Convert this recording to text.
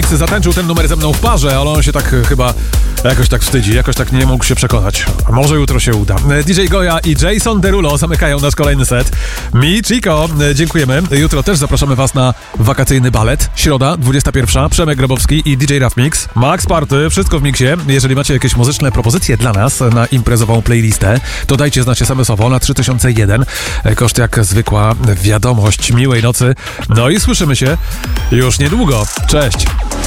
Remix zatańczył ten numer ze mną w parze, ale on się tak chyba jakoś tak wstydzi, jakoś tak nie mógł się przekonać. A może jutro się uda. DJ Goja i Jason Derulo zamykają nasz kolejny set. Mi Chico, dziękujemy. Jutro też zapraszamy was na wakacyjny balet. Środa, 21. Przemek Grabowski i DJ Raf Mix. Max Party, wszystko w miksie. Jeżeli macie jakieś muzyczne propozycje dla nas na imprezową playlistę, to dajcie znać SMS-owo na 3001. Koszt jak zwykła wiadomość. Miłej nocy. No i słyszymy się już niedługo. Cześć!